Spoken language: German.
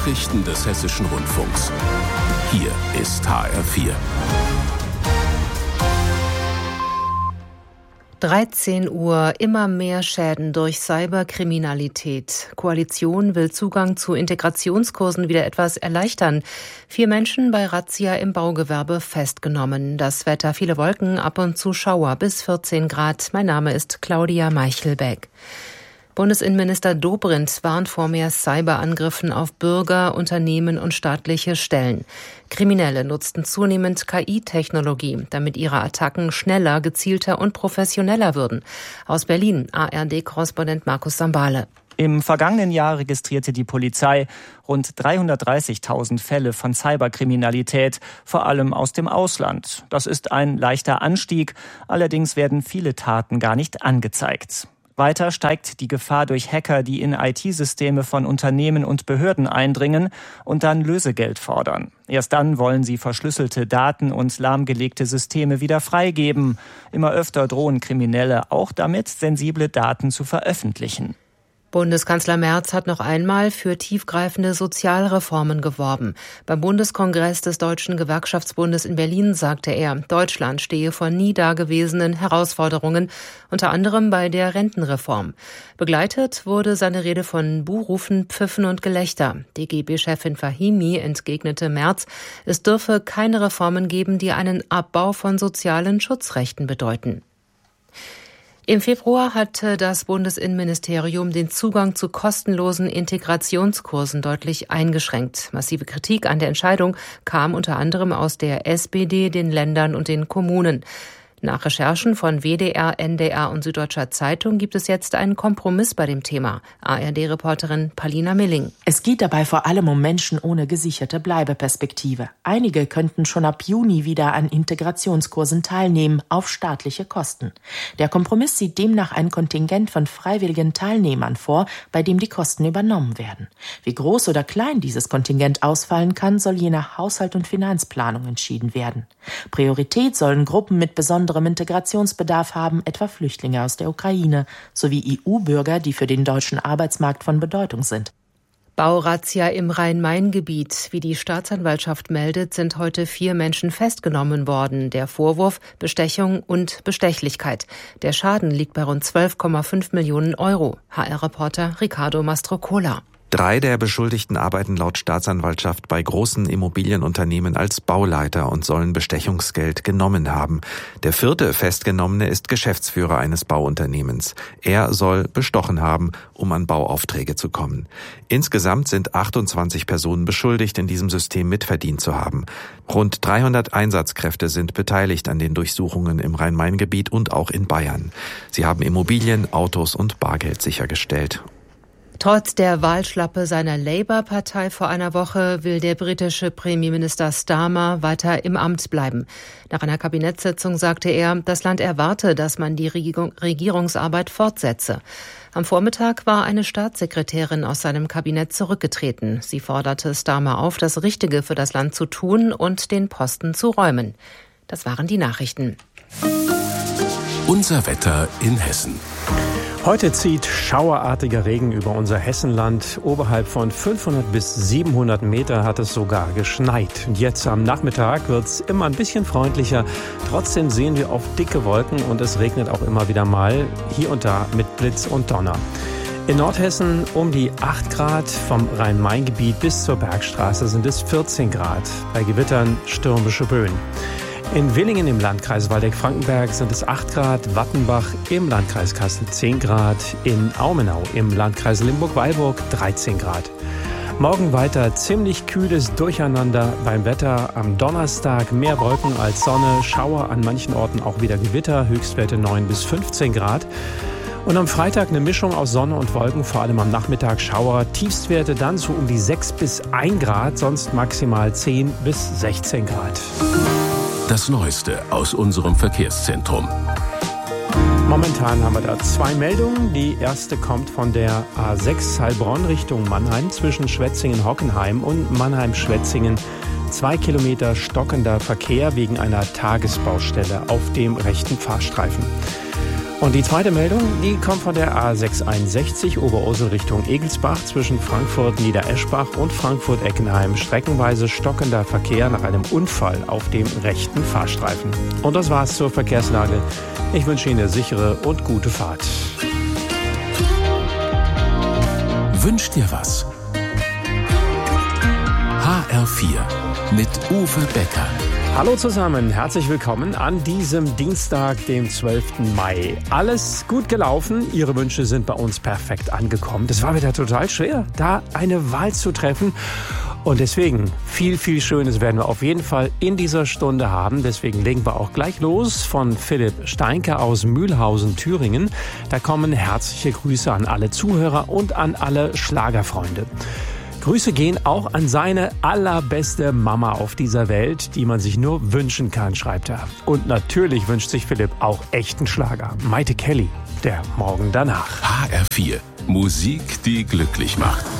Nachrichten des Hessischen Rundfunks. Hier ist HR4. 13 Uhr, immer mehr Schäden durch Cyberkriminalität. Koalition will Zugang zu Integrationskursen wieder etwas erleichtern. 4 Menschen bei Razzia im Baugewerbe festgenommen. Das Wetter, viele Wolken, ab und zu Schauer bis 14 Grad. Mein Name ist Claudia Meichelbeck. Bundesinnenminister Dobrindt warnt vor mehr Cyberangriffen auf Bürger, Unternehmen und staatliche Stellen. Kriminelle nutzten zunehmend KI-Technologie, damit ihre Attacken schneller, gezielter und professioneller würden. Aus Berlin, ARD-Korrespondent Markus Sambale. Im vergangenen Jahr registrierte die Polizei rund 330.000 Fälle von Cyberkriminalität, vor allem aus dem Ausland. Das ist ein leichter Anstieg, allerdings werden viele Taten gar nicht angezeigt. Weiter steigt die Gefahr durch Hacker, die in IT-Systeme von Unternehmen und Behörden eindringen und dann Lösegeld fordern. Erst dann wollen sie verschlüsselte Daten und lahmgelegte Systeme wieder freigeben. Immer öfter drohen Kriminelle auch damit, sensible Daten zu veröffentlichen. Bundeskanzler Merz hat noch einmal für tiefgreifende Sozialreformen geworben. Beim Bundeskongress des Deutschen Gewerkschaftsbundes in Berlin sagte er, Deutschland stehe vor nie dagewesenen Herausforderungen, unter anderem bei der Rentenreform. Begleitet wurde seine Rede von Buhrufen, Pfiffen und Gelächter. DGB-Chefin Fahimi entgegnete Merz, es dürfe keine Reformen geben, die einen Abbau von sozialen Schutzrechten bedeuten. Im Februar hatte das Bundesinnenministerium den Zugang zu kostenlosen Integrationskursen deutlich eingeschränkt. Massive Kritik an der Entscheidung kam unter anderem aus der SPD, den Ländern und den Kommunen. Nach Recherchen von WDR, NDR und Süddeutscher Zeitung gibt es jetzt einen Kompromiss bei dem Thema. ARD-Reporterin Palina Milling. Es geht dabei vor allem um Menschen ohne gesicherte Bleibeperspektive. Einige könnten schon ab Juni wieder an Integrationskursen teilnehmen, auf staatliche Kosten. Der Kompromiss sieht demnach ein Kontingent von freiwilligen Teilnehmern vor, bei dem die Kosten übernommen werden. Wie groß oder klein dieses Kontingent ausfallen kann, soll je nach Haushalt und Finanzplanung entschieden werden. Priorität sollen Gruppen mit besonderem Integrationsbedarf haben, etwa Flüchtlinge aus der Ukraine, sowie EU-Bürger, die für den deutschen Arbeitsmarkt von Bedeutung sind. Baurazzia im Rhein-Main-Gebiet. Wie die Staatsanwaltschaft meldet, sind heute 4 Menschen festgenommen worden. Der Vorwurf Bestechung und Bestechlichkeit. Der Schaden liegt bei rund 12,5 Millionen Euro. HR-Reporter Ricardo Mastrocola. 3 der Beschuldigten arbeiten laut Staatsanwaltschaft bei großen Immobilienunternehmen als Bauleiter und sollen Bestechungsgeld genommen haben. Der 4. Festgenommene ist Geschäftsführer eines Bauunternehmens. Er soll bestochen haben, um an Bauaufträge zu kommen. Insgesamt sind 28 Personen beschuldigt, in diesem System mitverdient zu haben. Rund 300 Einsatzkräfte sind beteiligt an den Durchsuchungen im Rhein-Main-Gebiet und auch in Bayern. Sie haben Immobilien, Autos und Bargeld sichergestellt. Trotz der Wahlschlappe seiner Labour-Partei vor einer Woche will der britische Premierminister Starmer weiter im Amt bleiben. Nach einer Kabinettssitzung sagte er, das Land erwarte, dass man die Regierungsarbeit fortsetze. Am Vormittag war eine Staatssekretärin aus seinem Kabinett zurückgetreten. Sie forderte Starmer auf, das Richtige für das Land zu tun und den Posten zu räumen. Das waren die Nachrichten. Unser Wetter in Hessen. Heute zieht schauerartiger Regen über unser Hessenland. Oberhalb von 500 bis 700 Meter hat es sogar geschneit. Und jetzt am Nachmittag wird es immer ein bisschen freundlicher. Trotzdem sehen wir oft dicke Wolken und es regnet auch immer wieder mal, hier und da mit Blitz und Donner. In Nordhessen um die 8 Grad, vom Rhein-Main-Gebiet bis zur Bergstraße sind es 14 Grad. Bei Gewittern stürmische Böen. In Villingen im Landkreis Waldeck-Frankenberg sind es 8 Grad, Wattenbach im Landkreis Kassel 10 Grad, in Aumenau im Landkreis Limburg-Weilburg 13 Grad. Morgen weiter ziemlich kühles Durcheinander beim Wetter. Am Donnerstag mehr Wolken als Sonne, Schauer an manchen Orten auch wieder Gewitter, Höchstwerte 9 bis 15 Grad. Und am Freitag eine Mischung aus Sonne und Wolken, vor allem am Nachmittag Schauer. Tiefstwerte dann so um die 6 bis 1 Grad, sonst maximal 10 bis 16 Grad. Das Neueste aus unserem Verkehrszentrum. Momentan haben wir da 2 Meldungen. Die erste kommt von der A6 Heilbronn Richtung Mannheim zwischen Schwetzingen-Hockenheim und Mannheim-Schwetzingen. 2 Kilometer stockender Verkehr wegen einer Tagesbaustelle auf dem rechten Fahrstreifen. Und die zweite Meldung, die kommt von der A661 Oberursel Richtung Egelsbach zwischen Frankfurt-Niedereschbach und Frankfurt-Eckenheim. Streckenweise stockender Verkehr nach einem Unfall auf dem rechten Fahrstreifen. Und das war's zur Verkehrslage. Ich wünsche Ihnen eine sichere und gute Fahrt. Wünsch dir was? HR4 mit Uwe Becker. Hallo zusammen, herzlich willkommen an diesem Dienstag, dem 12. Mai. Alles gut gelaufen, Ihre Wünsche sind bei uns perfekt angekommen. Das war wieder total schwer, da eine Wahl zu treffen. Und deswegen, viel Schönes werden wir auf jeden Fall in dieser Stunde haben. Deswegen legen wir auch gleich los von Philipp Steinke aus Mühlhausen, Thüringen. Da kommen herzliche Grüße an alle Zuhörer und an alle Schlagerfreunde. Grüße gehen auch an seine allerbeste Mama auf dieser Welt, die man sich nur wünschen kann, schreibt er. Und natürlich wünscht sich Philipp auch echten Schlager. Maite Kelly, der Morgen danach. HR4, Musik, die glücklich macht.